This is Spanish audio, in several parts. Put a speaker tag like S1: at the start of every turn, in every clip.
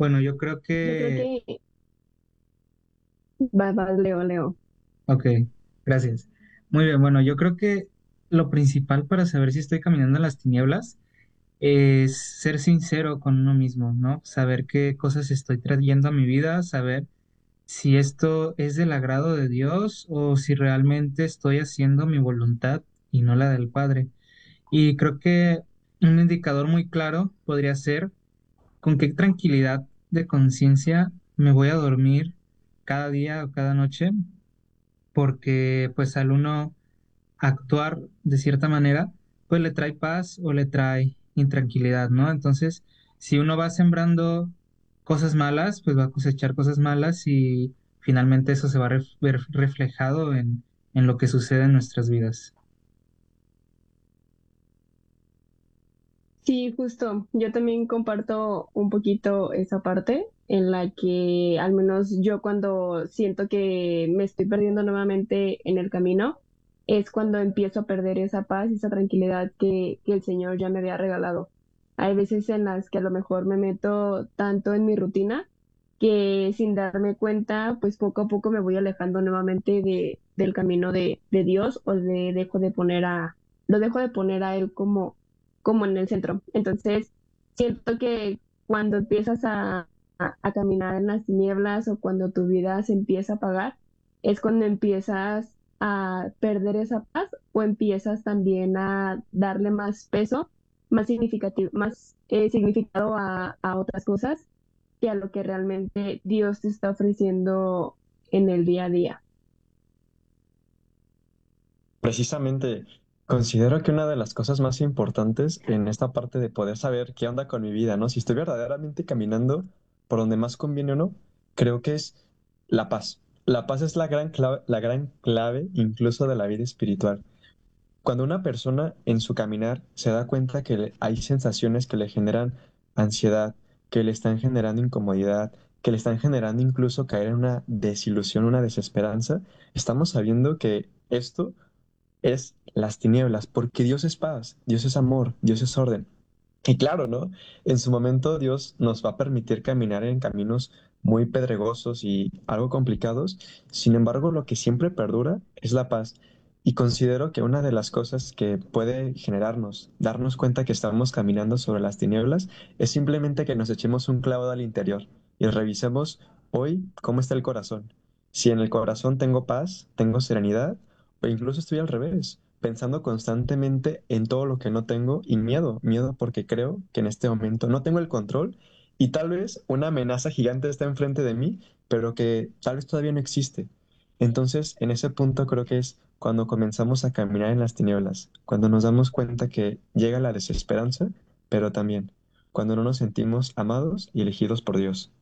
S1: Bueno, yo creo
S2: Yo creo
S1: que,
S2: que Leo, Leo.
S1: ok, gracias. Muy bien, bueno, yo creo que lo principal para saber si estoy caminando en las tinieblas es ser sincero con uno mismo, ¿no? Saber qué cosas estoy trayendo a mi vida, saber si esto es del agrado de Dios o si realmente estoy haciendo mi voluntad y no la del Padre. Y creo que un indicador muy claro podría ser con qué tranquilidad de conciencia me voy a dormir cada día o cada noche, porque pues al uno actuar de cierta manera, pues le trae paz o le trae intranquilidad, ¿no? Entonces, si uno va sembrando cosas malas, pues va a cosechar cosas malas y finalmente eso se va a ver reflejado en lo que sucede en nuestras vidas.
S2: Sí, justo. Yo también comparto un poquito esa parte en la que al menos yo cuando siento que me estoy perdiendo nuevamente en el camino, es cuando empiezo a perder esa paz y esa tranquilidad que el Señor ya me había regalado. Hay veces en las que a lo mejor me meto tanto en mi rutina que sin darme cuenta, pues poco a poco me voy alejando nuevamente del camino de Dios o lo dejo de poner a Él como en el centro. Entonces, siento que cuando empiezas a caminar en las tinieblas o cuando tu vida se empieza a apagar, es cuando empiezas a perder esa paz o empiezas también a darle más peso, más significativo, más significado a otras cosas que a lo que realmente Dios te está ofreciendo en el día a día.
S3: Precisamente, considero que una de las cosas más importantes en esta parte de poder saber qué onda con mi vida, ¿no? Si estoy verdaderamente caminando por donde más conviene o no, creo que es la paz. La paz es la gran clave incluso de la vida espiritual. Cuando una persona en su caminar se da cuenta que hay sensaciones que le generan ansiedad, que le están generando incomodidad, que le están generando incluso caer en una desilusión, una desesperanza, estamos sabiendo que esto es las tinieblas, porque Dios es paz, Dios es amor, Dios es orden. Y claro, ¿no? En su momento Dios nos va a permitir caminar en caminos muy pedregosos y algo complicados. Sin embargo, lo que siempre perdura es la paz. Y considero que una de las cosas que puede generarnos, darnos cuenta que estamos caminando sobre las tinieblas, es simplemente que nos echemos un clavado al interior y revisemos hoy cómo está el corazón. Si en el corazón tengo paz, tengo serenidad, o incluso estoy al revés, pensando constantemente en todo lo que no tengo y miedo porque creo que en este momento no tengo el control y tal vez una amenaza gigante está enfrente de mí, pero que tal vez todavía no existe. Entonces, en ese punto creo que es cuando comenzamos a caminar en las tinieblas, cuando nos damos cuenta que llega la desesperanza, pero también cuando no nos sentimos amados y elegidos por Dios.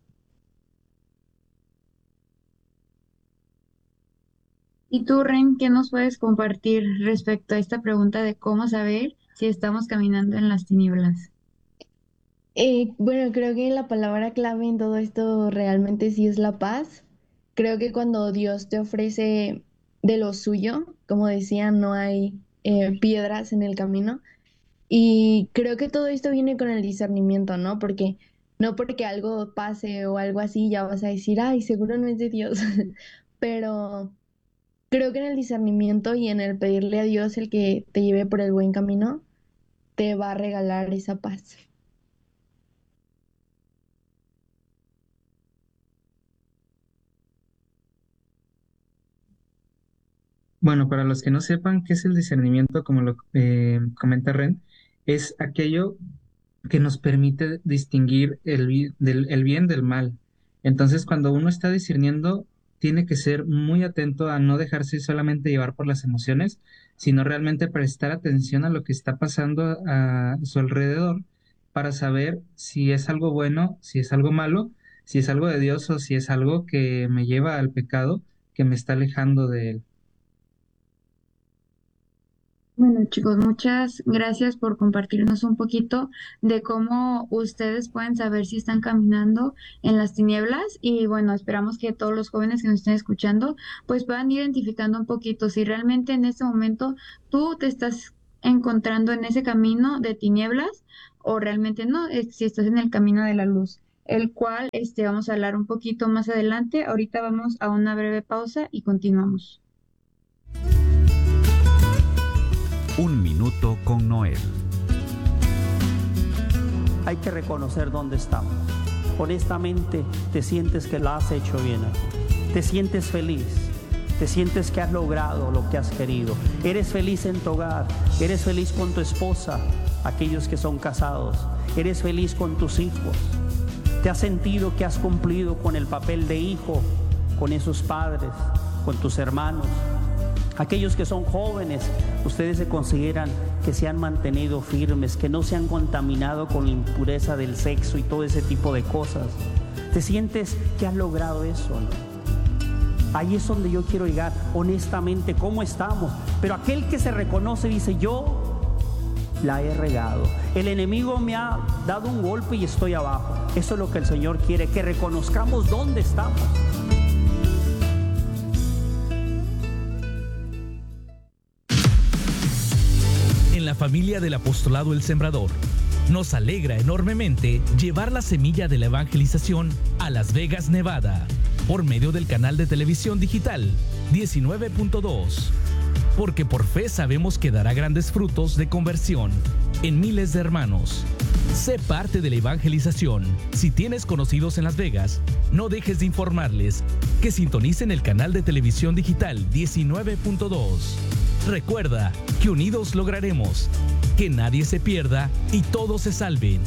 S4: ¿Y tú, Ren, qué nos puedes compartir respecto a esta pregunta de cómo saber si estamos caminando en las tinieblas?
S5: Bueno, creo que la palabra clave en todo esto realmente sí es la paz. Creo que cuando Dios te ofrece de lo suyo, como decía, no hay piedras en el camino. Y creo que todo esto viene con el discernimiento, ¿no? Porque no porque algo pase o algo así ya vas a decir, ay, seguro no es de Dios. Pero creo que en el discernimiento y en el pedirle a Dios el que te lleve por el buen camino, te va a regalar esa paz.
S1: Bueno, para los que no sepan qué es el discernimiento, como lo comenta Ren, es aquello que nos permite distinguir el bien del mal. Entonces, cuando uno está discerniendo, tiene que ser muy atento a no dejarse solamente llevar por las emociones, sino realmente prestar atención a lo que está pasando a su alrededor para saber si es algo bueno, si es algo malo, si es algo de Dios o si es algo que me lleva al pecado, que me está alejando de él.
S4: Bueno, chicos, muchas gracias por compartirnos un poquito de cómo ustedes pueden saber si están caminando en las tinieblas y bueno, esperamos que todos los jóvenes que nos estén escuchando pues puedan ir identificando un poquito si realmente en este momento tú te estás encontrando en ese camino de tinieblas o realmente no, si estás en el camino de la luz. el cual vamos a hablar un poquito más adelante. Ahorita vamos a una breve pausa y continuamos.
S6: Un minuto con Noel.
S7: Hay que reconocer dónde estamos. Honestamente, te sientes que la has hecho bien aquí. Te sientes feliz. Te sientes que has logrado lo que has querido. Eres feliz en tu hogar. Eres feliz con tu esposa, aquellos que son casados. Eres feliz con tus hijos. Te has sentido que has cumplido con el papel de hijo, con esos padres, con tus hermanos. Aquellos que son jóvenes, ustedes se consideran que se han mantenido firmes, que no se han contaminado con la impureza del sexo y todo ese tipo de cosas. Te sientes que has logrado eso, ¿no? Ahí es donde yo quiero llegar, honestamente, ¿cómo estamos? Pero aquel que se reconoce dice, yo la he regado. El enemigo me ha dado un golpe y estoy abajo. Eso es lo que el Señor quiere, que reconozcamos dónde estamos.
S8: En la familia del Apostolado El Sembrador, nos alegra enormemente llevar la semilla de la evangelización a Las Vegas, Nevada, por medio del canal de televisión digital 19.2, porque por fe sabemos que dará grandes frutos de conversión en miles de hermanos. Sé parte de la evangelización. Si tienes conocidos en Las Vegas, no dejes de informarles que sintonicen el canal de televisión digital 19.2. Recuerda que unidos lograremos que nadie se pierda y todos se salven.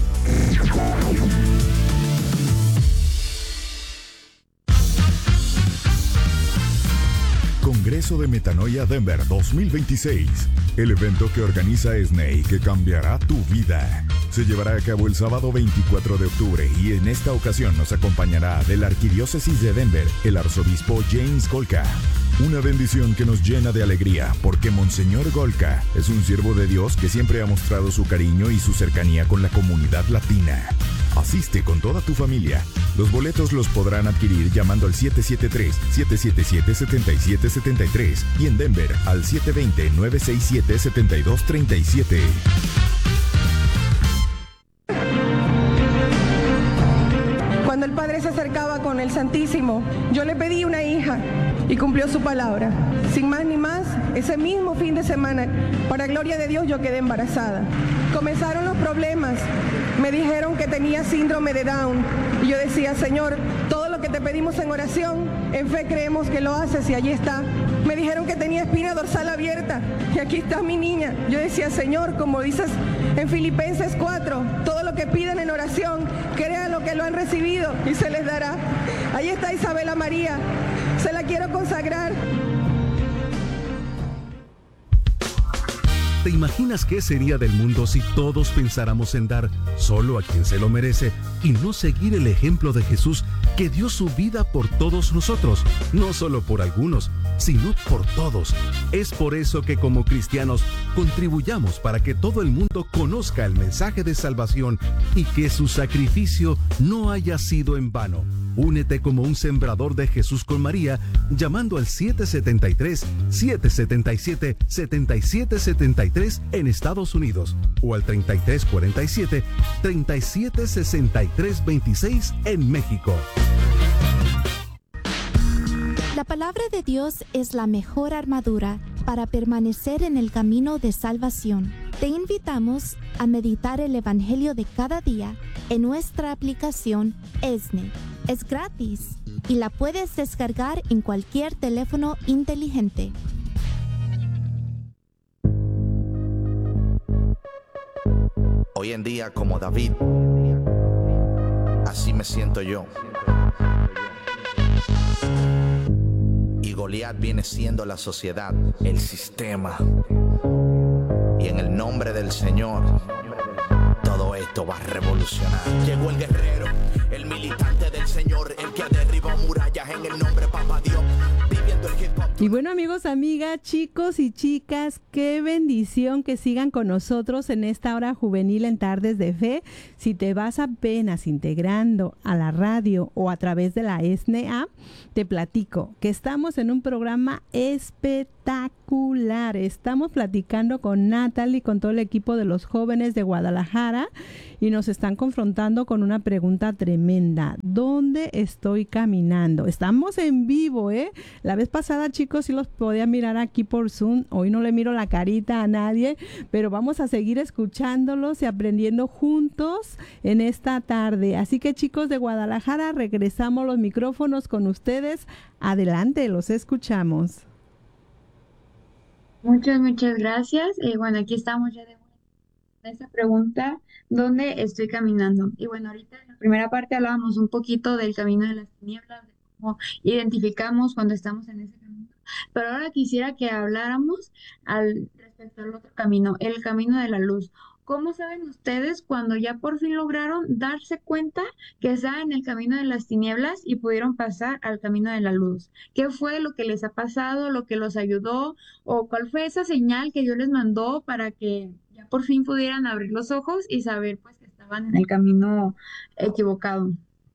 S9: Congreso de Metanoia Denver 2026. El evento que organiza ESNE y que cambiará tu vida. Se llevará a cabo el sábado 24 de octubre y en esta ocasión nos acompañará de la Arquidiócesis de Denver el arzobispo James Golka. Una bendición que nos llena de alegría porque Monseñor Golka es un siervo de Dios que siempre ha mostrado su cariño y su cercanía con la comunidad latina. Asiste con toda tu familia. Los boletos los podrán adquirir llamando al 773-777-7773 y en Denver al 720-967-7237.
S10: Cuando el Padre se acercaba con el Santísimo, yo le pedí una hija y cumplió su palabra. Sin más ni más, ese mismo fin de semana, para gloria de Dios, yo quedé embarazada. Comenzaron los problemas. Me dijeron que tenía síndrome de Down. Y yo decía, Señor, todo lo que te pedimos en oración, en fe creemos que lo haces y allí está. Me dijeron que tenía espina dorsal abierta y aquí está mi niña. Yo decía, Señor, como dices en Filipenses 4, todo lo que piden en oración, crean lo que lo han recibido y se les dará. Ahí está Isabela María, se la quiero consagrar.
S11: ¿Te imaginas qué sería del mundo si todos pensáramos en dar solo a quien se lo merece y no seguir el ejemplo de Jesús que dio su vida por todos nosotros, no solo por algunos, sino por todos? Es por eso que como cristianos contribuyamos para que todo el mundo conozca el mensaje de salvación y que su sacrificio no haya sido en vano. Únete como un sembrador de Jesús con María llamando al 773-777-7773 en Estados Unidos o al 3347-376326 en México.
S12: La palabra de Dios es la mejor armadura para permanecer en el camino de salvación. Te invitamos a meditar el Evangelio de cada día en nuestra aplicación ESNE. Es gratis y la puedes descargar en cualquier teléfono inteligente.
S13: Hoy en día, como David, así me siento yo. Y Goliat viene siendo la sociedad, el sistema. Y en el nombre del Señor, todo esto va a revolucionar. Llegó el guerrero, el militante del Señor, el que derribó murallas en el nombre Papá Dios. Viviendo el hip hop.
S14: Y bueno, amigos, amigas, chicos y chicas, qué bendición que sigan con nosotros en esta hora juvenil en Tardes de Fe. Si te vas apenas integrando a la radio o a través de la ESNE app, te platico que estamos en un programa espectacular espectacular. Estamos platicando con Natalie, con todo el equipo de los jóvenes de Guadalajara, y nos están confrontando con una pregunta tremenda. ¿Dónde estoy caminando? Estamos en vivo, ¿eh? La vez pasada, chicos, sí los podía mirar aquí por Zoom. Hoy no le miro la carita a nadie, pero vamos a seguir escuchándolos y aprendiendo juntos en esta tarde. Así que, chicos de Guadalajara, regresamos los micrófonos con ustedes. Adelante, los escuchamos.
S4: Muchas gracias. Bueno, aquí estamos ya de esta pregunta, ¿dónde estoy caminando? Y bueno, ahorita en la primera parte hablábamos un poquito del camino de las tinieblas, de cómo identificamos cuando estamos en ese camino. Pero ahora quisiera que habláramos respecto al otro camino, el camino de la luz. ¿Cómo saben ustedes cuando ya por fin lograron darse cuenta que estaban en el camino de las tinieblas y pudieron pasar al camino de la luz? ¿Qué fue lo que les ha pasado, lo que los ayudó, o cuál fue esa señal que Dios les mandó para que ya por fin pudieran abrir los ojos y saber pues que estaban en el camino equivocado?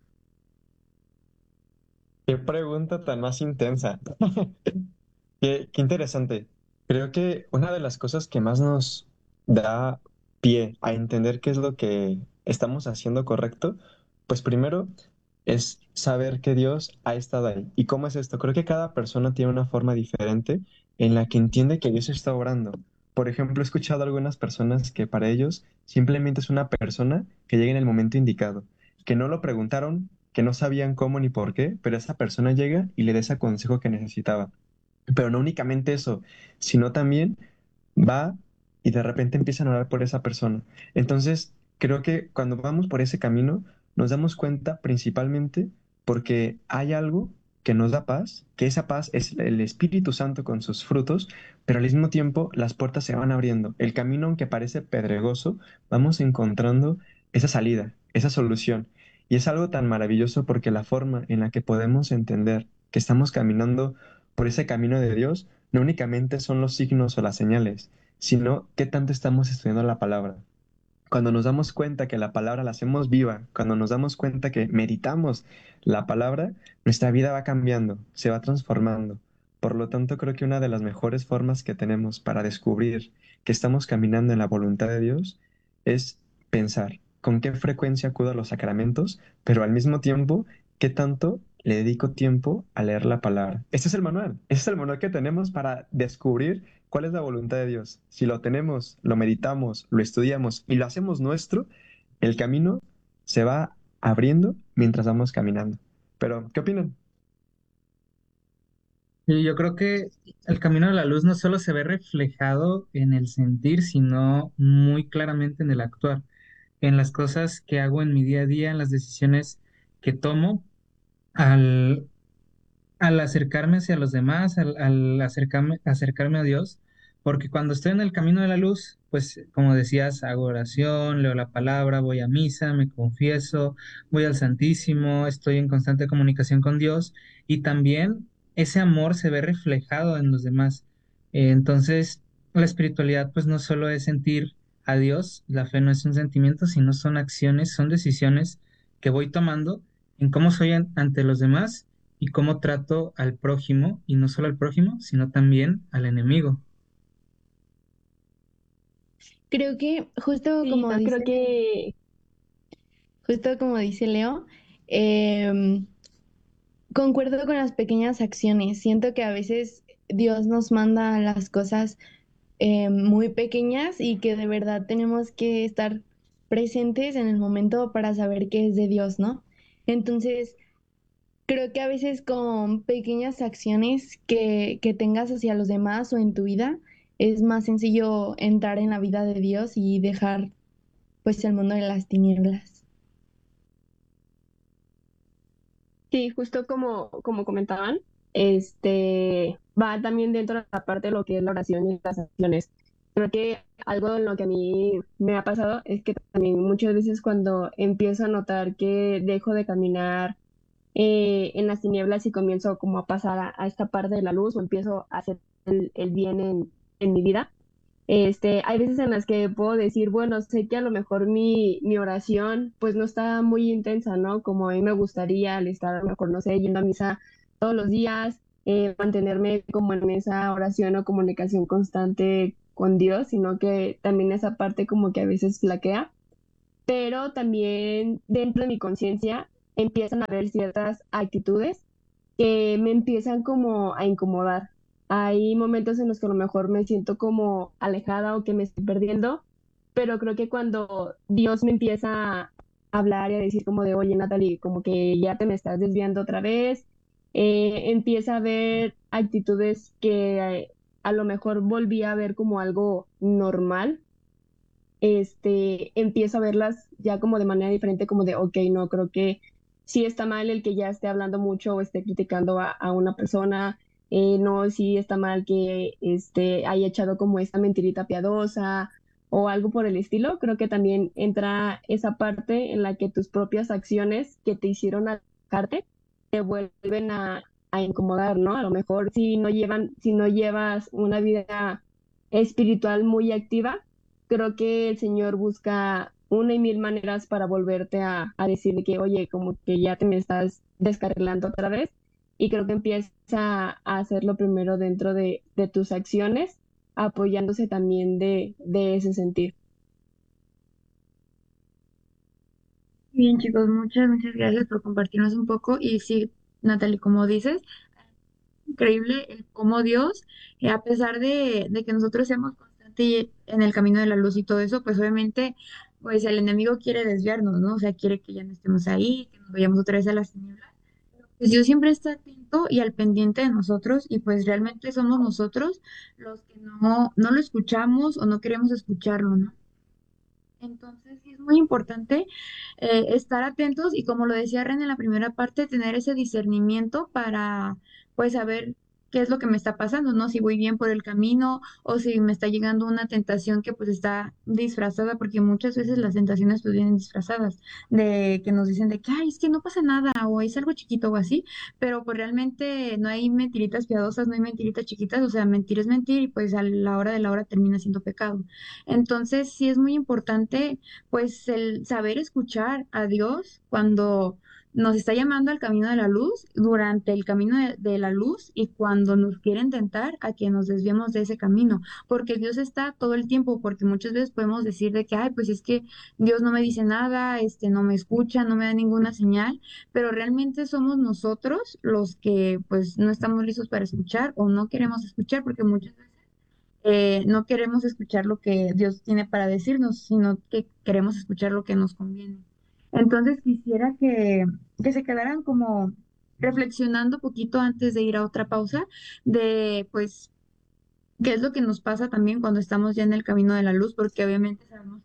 S3: Qué pregunta tan más intensa. Qué interesante. Creo que una de las cosas que más nos da pie a entender qué es lo que estamos haciendo correcto, pues primero es saber que Dios ha estado ahí. ¿Y cómo es esto? Creo que cada persona tiene una forma diferente en la que entiende que Dios está obrando. Por ejemplo, he escuchado a algunas personas que para ellos simplemente es una persona que llega en el momento indicado, que no lo preguntaron, que no sabían cómo ni por qué, pero esa persona llega y le da ese consejo que necesitaba. Pero no únicamente eso, sino también va y de repente empiezan a orar por esa persona. Entonces, creo que cuando vamos por ese camino, nos damos cuenta principalmente porque hay algo que nos da paz, que esa paz es el Espíritu Santo con sus frutos, pero al mismo tiempo las puertas se van abriendo. El camino, aunque parece pedregoso, vamos encontrando esa salida, esa solución. Y es algo tan maravilloso porque la forma en la que podemos entender que estamos caminando por ese camino de Dios no únicamente son los signos o las señales, sino qué tanto estamos estudiando la palabra. Cuando nos damos cuenta que la palabra la hacemos viva, cuando nos damos cuenta que meditamos la palabra, nuestra vida va cambiando, se va transformando. Por lo tanto, creo que una de las mejores formas que tenemos para descubrir que estamos caminando en la voluntad de Dios es pensar con qué frecuencia acudo a los sacramentos, pero al mismo tiempo, qué tanto le dedico tiempo a leer la palabra. Ese es el manual que tenemos para descubrir cuál es la voluntad de Dios. Si lo tenemos, lo meditamos, lo estudiamos y lo hacemos nuestro, el camino se va abriendo mientras vamos caminando. Pero, ¿qué opinan?
S1: Y yo creo que el camino de la luz no solo se ve reflejado en el sentir, sino muy claramente en el actuar, en las cosas que hago en mi día a día, en las decisiones que tomo al, al acercarme hacia los demás, al acercarme a Dios, porque cuando estoy en el camino de la luz, pues como decías, hago oración, leo la palabra, voy a misa, me confieso, voy al Santísimo, estoy en constante comunicación con Dios y también ese amor se ve reflejado en los demás. Entonces, la espiritualidad pues no solo es sentir a Dios, la fe no es un sentimiento, sino son acciones, son decisiones que voy tomando en cómo soy ante los demás y cómo trato al prójimo, y no solo al prójimo, sino también al enemigo.
S5: Creo que
S2: Sí, yo creo que
S5: justo como dice Leo, em, concuerdo con las pequeñas acciones. Siento que a veces Dios nos manda las cosas muy pequeñas y que de verdad tenemos que estar presentes en el momento para saber que es de Dios, ¿no? Entonces, creo que a veces con pequeñas acciones que tengas hacia los demás o en tu vida, es más sencillo entrar en la vida de Dios y dejar pues el mundo de las tinieblas.
S2: sí, justo como comentaban, va también dentro de la parte de lo que es la oración y las acciones. Creo que algo en lo que a mí me ha pasado es que también muchas veces cuando empiezo a notar que dejo de caminar en las tinieblas y comienzo como a pasar a esta parte de la luz o empiezo a hacer el bien en mi vida, hay veces en las que puedo decir, bueno, sé que a lo mejor mi oración pues no está muy intensa, ¿no? Como a mí me gustaría al estar a lo mejor, no sé, yendo a misa todos los días, mantenerme como en esa oración o comunicación constante con Dios, sino que también esa parte como que a veces flaquea, pero también dentro de mi conciencia empiezan a haber ciertas actitudes que me empiezan como a incomodar. Hay momentos en los que a lo mejor me siento como alejada o que me estoy perdiendo, pero creo que cuando Dios me empieza a hablar y a decir como de, oye, Natalie, como que ya te me estás desviando otra vez, empieza a haber actitudes que a lo mejor volví a ver como algo normal, empiezo a verlas ya como de manera diferente, como de, ok, no, creo que sí está mal el que ya esté hablando mucho o esté criticando a una persona, no, sí está mal que haya echado como esta mentirita piadosa o algo por el estilo. Creo que también entra esa parte en la que tus propias acciones que te hicieron alejarte te vuelven a incomodar, ¿no? A lo mejor si no llevas una vida espiritual muy activa, creo que el Señor busca una y mil maneras para volverte a decir que, oye, como que ya te me estás descarrilando otra vez. Y creo que empieza a hacerlo primero dentro de tus acciones, apoyándose también de ese sentir.
S4: Bien, chicos, muchas gracias por compartirnos un poco. Y sí, Natalie, como dices, increíble el cómo Dios, a pesar de que nosotros seamos constantes en el camino de la luz y todo eso, pues obviamente, pues el enemigo quiere desviarnos, ¿no? O sea, quiere que ya no estemos ahí, que nos vayamos otra vez a las tinieblas. Pues Dios siempre está atento y al pendiente de nosotros, y pues realmente somos nosotros los que no lo escuchamos o no queremos escucharlo, ¿no? Entonces sí es muy importante estar atentos y, como lo decía Ren en la primera parte, tener ese discernimiento para pues saber qué es lo que me está pasando, ¿no? Si voy bien por el camino o si me está llegando una tentación que pues está disfrazada, porque muchas veces las tentaciones pues vienen disfrazadas, de que nos dicen de que, ay, es que no pasa nada o es algo chiquito o así, pero pues realmente no hay mentiritas piadosas, no hay mentiritas chiquitas, o sea, mentir es mentir y pues a la hora de la hora termina siendo pecado. Entonces sí es muy importante pues el saber escuchar a Dios cuando nos está llamando al camino de la luz, durante el camino de la luz, y cuando nos quieren tentar a que nos desviemos de ese camino, porque Dios está todo el tiempo, porque muchas veces podemos decir de que, ay, pues es que Dios no me dice nada, no me escucha, no me da ninguna señal, pero realmente somos nosotros los que pues no estamos listos para escuchar o no queremos escuchar, porque muchas veces no queremos escuchar lo que Dios tiene para decirnos, sino que queremos escuchar lo que nos conviene. Entonces quisiera que se quedaran como reflexionando poquito antes de ir a otra pausa de pues qué es lo que nos pasa también cuando estamos ya en el camino de la luz, porque obviamente sabemos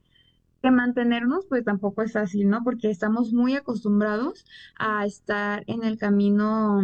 S4: que mantenernos pues tampoco es fácil, ¿no? Porque estamos muy acostumbrados a estar en el camino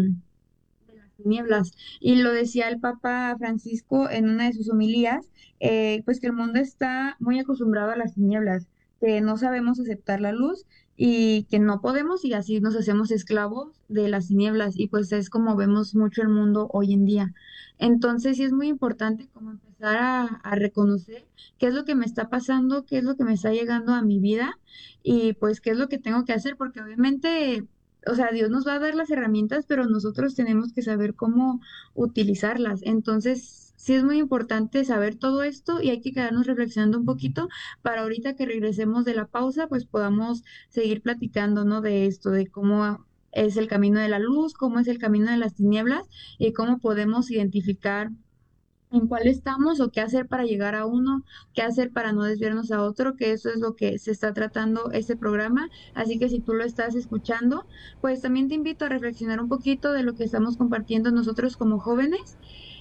S4: de las tinieblas. Y lo decía el Papa Francisco en una de sus homilías, pues que el mundo está muy acostumbrado a las tinieblas, que no sabemos aceptar la luz y que no podemos, y así nos hacemos esclavos de las tinieblas, y pues es como vemos mucho el mundo hoy en día. Entonces sí es muy importante como empezar a reconocer qué es lo que me está pasando, qué es lo que me está llegando a mi vida y pues qué es lo que tengo que hacer, porque obviamente, o sea, Dios nos va a dar las herramientas, pero nosotros tenemos que saber cómo utilizarlas. Entonces sí es muy importante saber todo esto y hay que quedarnos reflexionando un poquito para ahorita que regresemos de la pausa, pues podamos seguir platicando, ¿no? De esto, de cómo es el camino de la luz, cómo es el camino de las tinieblas y cómo podemos identificar en cuál estamos o qué hacer para llegar a uno, qué hacer para no desviarnos a otro, que eso es lo que se está tratando este programa. Así que si tú lo estás escuchando, pues también te invito a reflexionar un poquito de lo que estamos compartiendo nosotros como jóvenes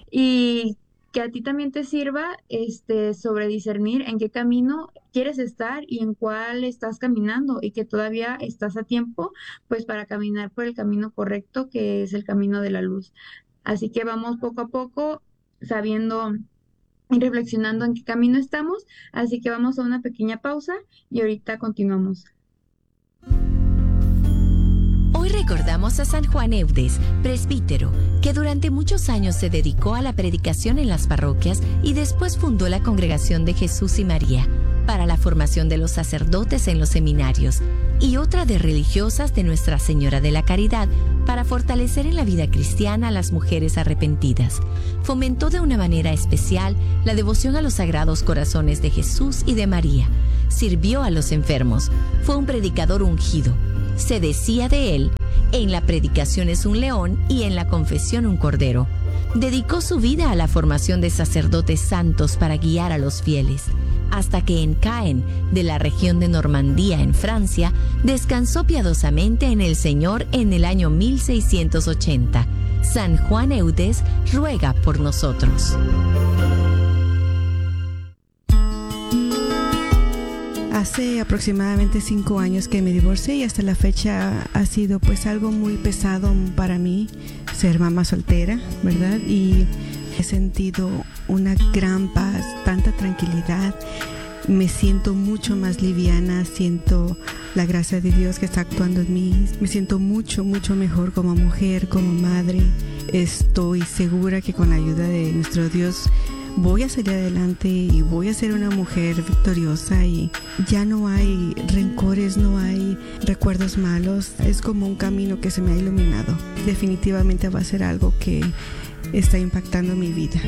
S4: y que a ti también te sirva sobre discernir en qué camino quieres estar y en cuál estás caminando, y que todavía estás a tiempo pues para caminar por el camino correcto, que es el camino de la luz. Así que vamos poco a poco sabiendo y reflexionando en qué camino estamos. Así que vamos a una pequeña pausa y ahorita continuamos.
S15: Hoy recordamos a San Juan Eudes, presbítero, que durante muchos años se dedicó a la predicación en las parroquias y después fundó la Congregación de Jesús y María. para la formación de los sacerdotes en los seminarios y otra de religiosas de Nuestra Señora de la Caridad para fortalecer en la vida cristiana a las mujeres arrepentidas. Fomentó de una manera especial la devoción a los Sagrados Corazones de Jesús y de María. Sirvió a los enfermos. Fue un predicador ungido. Se decía de él: en la predicación es un león y en la confesión un cordero. Dedicó su vida a la formación de sacerdotes santos para guiar a los fieles, hasta que en Caen, de la región de Normandía en Francia, descansó piadosamente en el Señor en el año 1680. San Juan Eudes ruega por nosotros.
S16: Hace aproximadamente 5 años que me divorcié y hasta la fecha ha sido pues algo muy pesado para mí ser mamá soltera, ¿verdad? Y he sentido una gran paz, tanta tranquilidad. Me siento mucho más liviana, siento la gracia de Dios que está actuando en mí. Me siento mucho mejor como mujer, como madre. Estoy segura que con la ayuda de nuestro Dios voy a salir adelante y voy a ser una mujer victoriosa, y ya no hay rencores, no hay recuerdos malos. Es como un camino que se me ha iluminado. Definitivamente va a ser algo que está impactando mi vida.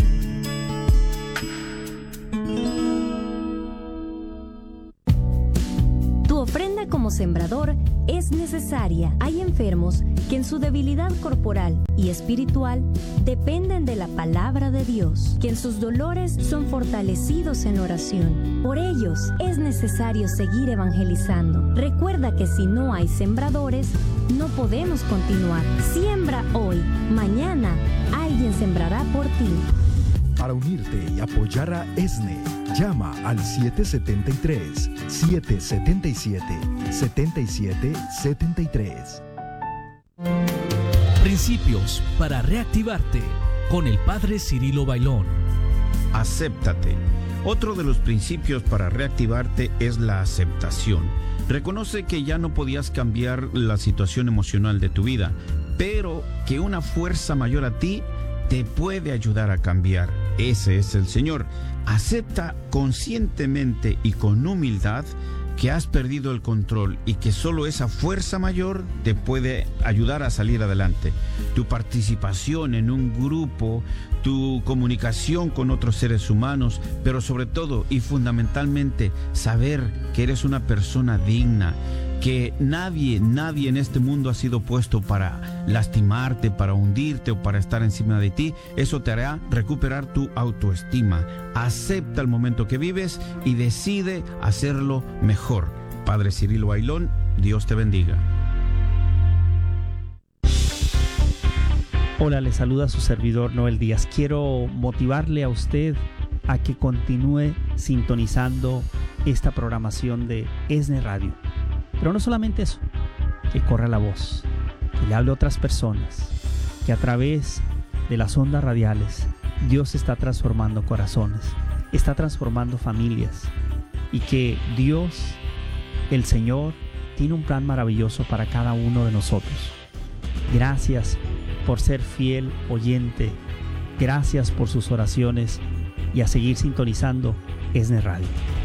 S17: Tu ofrenda como sembrador es necesaria. Hay enfermos que en su debilidad corporal y espiritual dependen de la palabra de Dios, que en sus dolores son fortalecidos en oración. Por ellos es necesario seguir evangelizando. Recuerda que si no hay sembradores, no podemos continuar. Siembra hoy, mañana alguien sembrará por ti.
S18: Para unirte y apoyar a ESNE, llama al 777-777-7773.
S8: Principios para reactivarte con el Padre Cirilo Bailón.
S19: Acéptate. Otro de los principios para reactivarte es la aceptación. Reconoce que ya no podías cambiar la situación emocional de tu vida, pero que una fuerza mayor a ti te puede ayudar a cambiar. Ese es el Señor. Acepta conscientemente y con humildad que has perdido el control y que solo esa fuerza mayor te puede ayudar a salir adelante. Tu participación en un grupo, tu comunicación con otros seres humanos, pero sobre todo y fundamentalmente saber que eres una persona digna, que nadie en este mundo ha sido puesto para lastimarte, para hundirte o para estar encima de ti. Eso te hará recuperar tu autoestima. Acepta el momento que vives y decide hacerlo mejor. Padre Cirilo Bailón, Dios te bendiga.
S7: Hola, le saluda su servidor Noel Díaz. Quiero motivarle a usted a que continúe sintonizando esta programación de ESNE Radio. Pero no solamente eso, que corra la voz, que le hable a otras personas, que a través de las ondas radiales Dios está transformando corazones, está transformando familias, y que Dios, el Señor, tiene un plan maravilloso para cada uno de nosotros. Gracias por ser fiel oyente, gracias por sus oraciones y a seguir sintonizando ESNE Radio.